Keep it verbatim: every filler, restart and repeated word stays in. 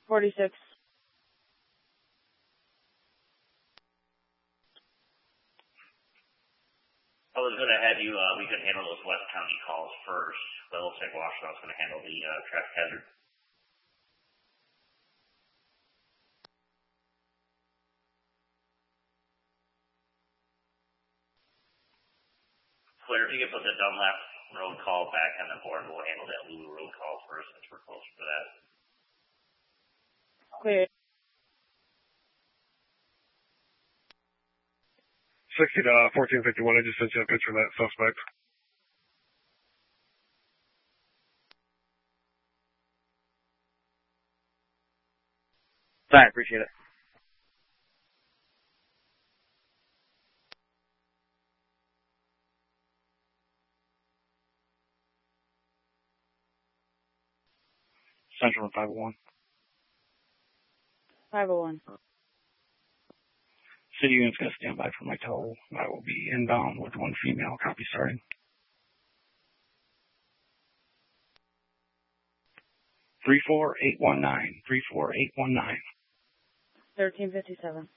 forty-six. I was going to have you, uh, we could handle those West County calls first, but it looks like Washington's going to handle the uh, traffic hazard. Clear, if you could put the Dunlap Road call back on the board, we'll handle that Lulu Road call first since we're closer to that. Clear. sixty to fourteen fifty-one, I just sent you a picture of that suspect. Sorry, appreciate it. Central five oh one. five oh one. City unit's going to stand by for my tow. I will be inbound with one female. Copy starting. three four eight one nine. three four eight one nine. thirteen fifty-seven.